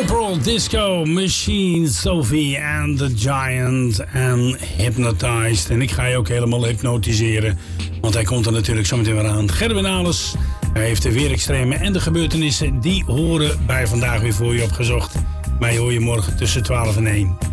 Purple Disco Machine, Sophie and the Giant en Hypnotized. En ik ga je ook helemaal hypnotiseren, want hij komt er natuurlijk zo meteen weer aan. Gerben Ales, hij heeft de weerextremen en de gebeurtenissen die horen bij Vandaag weer voor je opgezocht. Mij hoor je morgen tussen 12 en 1.